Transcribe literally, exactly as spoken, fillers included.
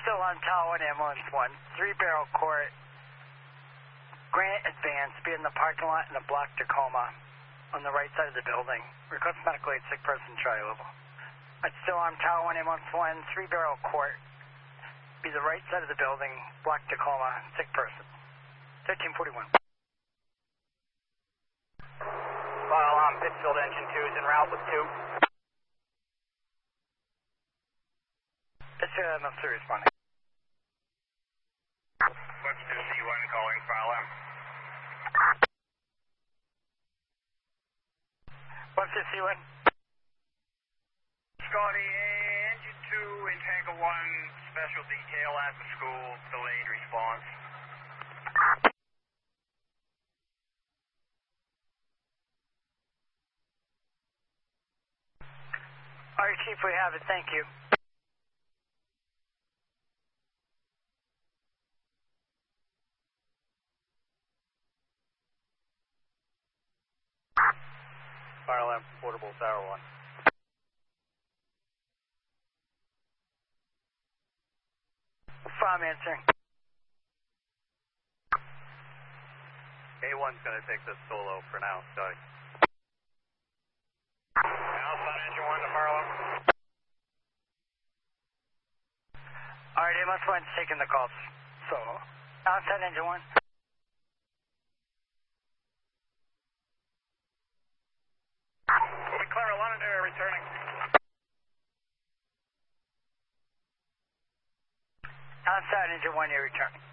Still on Tower one, ambulance one, three barrel court, Grant Advance, be in the parking lot in the block Tacoma on the right side of the building. Request medical aid, sick person, tri-level. It's still on Tower one, ambulance one, three barrel court, be the right side of the building, block Tacoma, sick person. thirteen forty-one. Fire alarm, Pittsfield engine two is en route with two. Pittsfield M F three responding. Webster C one calling fire alarm. Webster C one. Scotty, engine two in Tango one, special detail at the school, delayed response. All right, Chief, we have it. Thank you. Fire alarm, portable tower one. Farm answering. A one's going to take this solo for now, Scotty. Alpha engine one to fire alarm. All right, ambulance one's taking the calls. So, outside engine one. We'll be clear, Londonderry returning. Outside engine one, you're returning.